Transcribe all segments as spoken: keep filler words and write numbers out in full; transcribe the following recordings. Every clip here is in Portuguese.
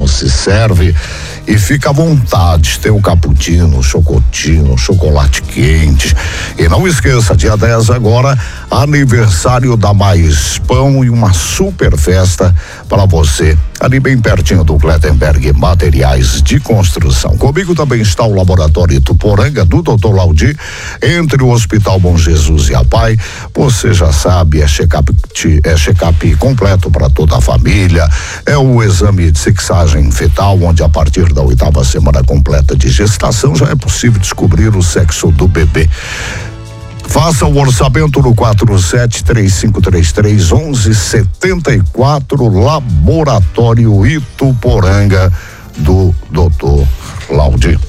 se serve e fica à vontade. Tem o cappuccino, chocotino, chocolate quente. E não esqueça, dia dez agora, aniversário da Mais Pão e uma super festa para você, ali bem pertinho do Clettenberg Materiais de Construção. Comigo também está o Laboratório Ituporanga, do doutor Laudi, entre o Hospital Bom Jesus e a Pai. Você já sabe, é check-up, é check-up completo para toda a família, é o exame de sexagem fetal, onde a partir da oitava semana completa de gestação já é possível descobrir o sexo do bebê. Faça o orçamento no quatro sete três cinco três três um um sete quatro, Laboratório Ituporanga, do doutor Laudi.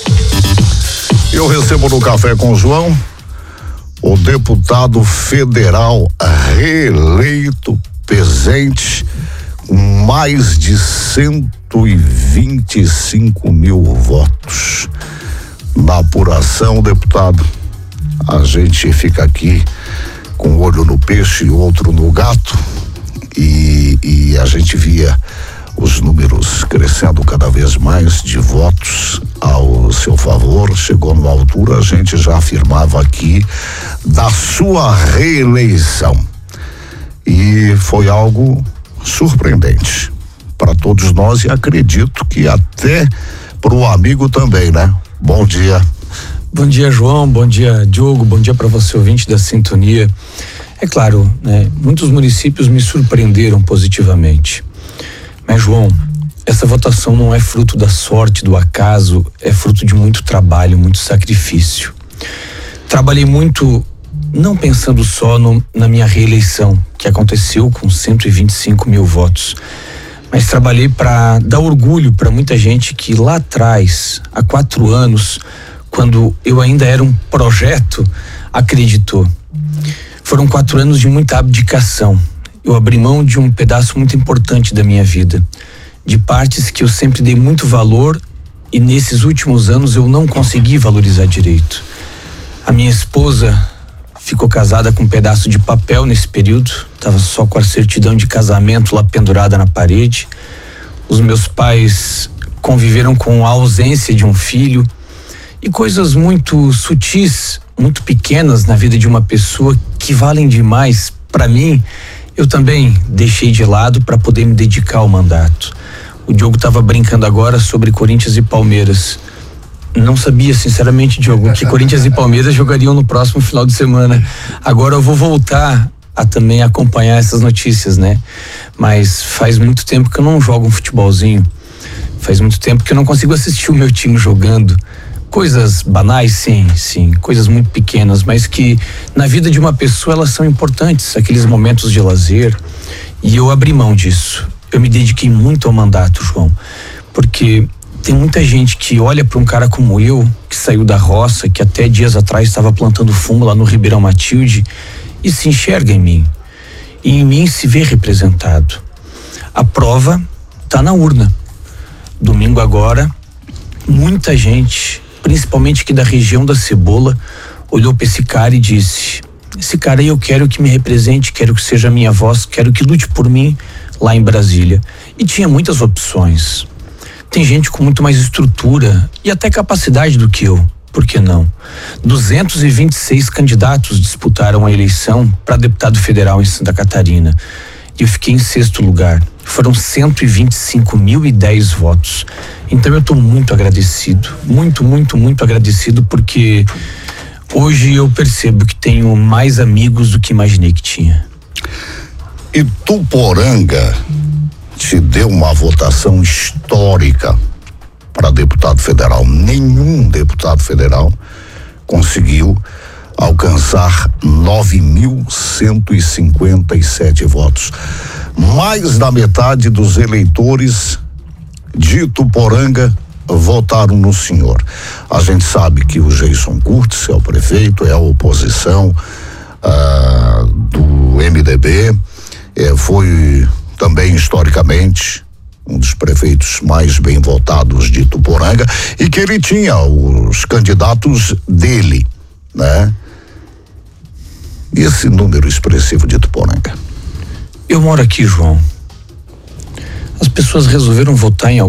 Eu recebo no Café com o João o deputado federal reeleito, presente, com mais de cento e vinte e cinco mil votos. Na apuração, deputado, a gente fica aqui com um olho no peixe e outro no gato, e, e a gente via os números crescendo cada vez mais de votos ao seu favor. Chegou numa altura, a gente já afirmava aqui da sua reeleição, e foi algo surpreendente para todos nós, e acredito que até para o amigo também, né? Bom dia. Bom dia, João, bom dia, Diogo, bom dia para você, ouvinte da Sintonia. É claro, né, muitos municípios me surpreenderam positivamente, mas, João, essa votação não é fruto da sorte, do acaso, é fruto de muito trabalho, muito sacrifício. Trabalhei muito, não pensando só no, na minha reeleição, que aconteceu com cento e vinte e cinco mil votos, mas trabalhei para dar orgulho para muita gente que lá atrás, há quatro anos, quando eu ainda era um projeto, acreditou. Foram quatro anos de muita abdicação. Eu abri mão de um pedaço muito importante da minha vida, de partes que eu sempre dei muito valor, e nesses últimos anos eu não consegui valorizar direito. A minha esposa ficou casada com um pedaço de papel nesse período, estava só com a certidão de casamento lá pendurada na parede. Os meus pais conviveram com a ausência de um filho, e coisas muito sutis, muito pequenas na vida de uma pessoa que valem demais para mim, eu também deixei de lado para poder me dedicar ao mandato. O Diogo estava brincando agora sobre Corinthians e Palmeiras. Não sabia, sinceramente, Diogo, que Corinthians e Palmeiras jogariam no próximo final de semana. Agora eu vou voltar a também acompanhar essas notícias, né? Mas faz muito tempo que eu não jogo um futebolzinho. Faz muito tempo que eu não consigo assistir o meu time jogando. Coisas banais, sim, sim, coisas muito pequenas, mas que na vida de uma pessoa elas são importantes, aqueles momentos de lazer, e eu abri mão disso. Eu me dediquei muito ao mandato, João, porque tem muita gente que olha para um cara como eu, que saiu da roça, que até dias atrás estava plantando fumo lá no Ribeirão Matilde, e se enxerga em mim, e em mim se vê representado. A prova tá na urna. Domingo agora, muita gente, principalmente aqui da região da Cebola, olhou para esse cara e disse: esse cara aí eu quero que me represente, quero que seja a minha voz, quero que lute por mim lá em Brasília. E tinha muitas opções. Tem gente com muito mais estrutura e até capacidade do que eu, por que não? duzentos e vinte e seis candidatos disputaram a eleição para deputado federal em Santa Catarina, e eu fiquei em sexto lugar. Foram cento e vinte e cinco mil e dez votos. Então eu estou muito agradecido, muito, muito, muito agradecido, porque hoje eu percebo que tenho mais amigos do que imaginei que tinha. Ituporanga te deu uma votação histórica para deputado federal. Nenhum deputado federal conseguiu alcançar nove mil cento e cinquenta e sete votos. Mais da metade dos eleitores de Ituporanga votaram no senhor. A gente sabe que o Jason Curtis é o prefeito, é a oposição ah, do M D B, é, foi também historicamente um dos prefeitos mais bem votados de Ituporanga, e que ele tinha os candidatos dele, né? E esse número expressivo de Ituporanga? Eu moro aqui, João. As pessoas resolveram votar em